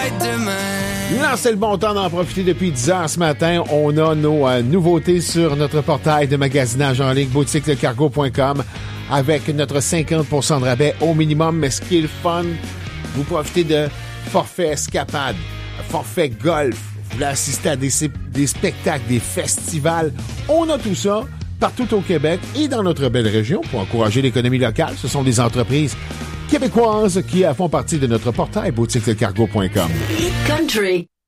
demain. Là, c'est le bon temps d'en profiter depuis 10 heures ce matin. On a nos nouveautés sur notre portail de magasinage en ligne boutiquelecargo.com avec notre 50% de rabais au minimum. Mais ce qui est le fun, vous profitez de forfait escapade, forfait golf. Vous voulez assister à des spectacles, des festivals. On a tout ça partout au Québec et dans notre belle région pour encourager l'économie locale. Ce sont des entreprises québécoises qui font partie de notre portail boutiquelecargo.com. Country.